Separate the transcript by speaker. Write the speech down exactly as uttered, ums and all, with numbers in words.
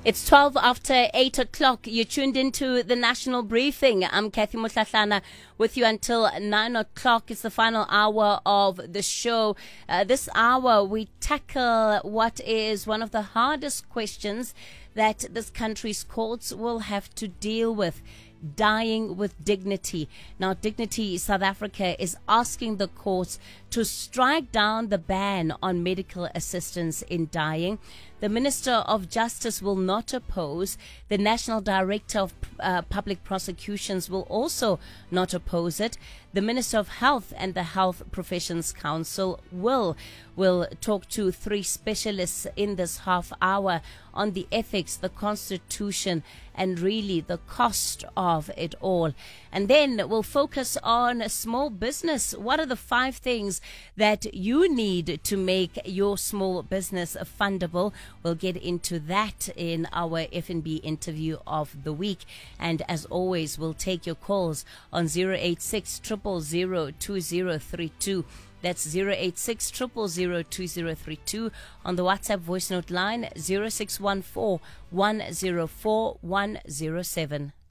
Speaker 1: It's twelve after eight o'clock. You're tuned into the National Briefing. I'm Kathy Mutlatlana with you until nine o'clock. It's the final hour of the show. Uh, this hour, we tackle what is one of the hardest questions that this country's courts will have to deal with. Dying with dignity. Now, Dignity South Africa is asking the courts to strike down the ban on medical assistance in dying. The Minister of Justice will not oppose. The National Director of uh, Public Prosecutions will also not oppose it. The Minister of Health and the Health Professions Council will will talk to three specialists in this half hour on the ethics, the Constitution, and really the cost of it all. And then we'll focus on small business. What are the five things that you need to make your small business fundable? We'll get into that in our F N B interview of the week. And as always, we'll take your calls on zero eight six, zero zero zero, two zero three two. That's zero eight six, zero zero zero, two zero three two. On the WhatsApp voice note line, zero six one four, one zero four, one zero seven.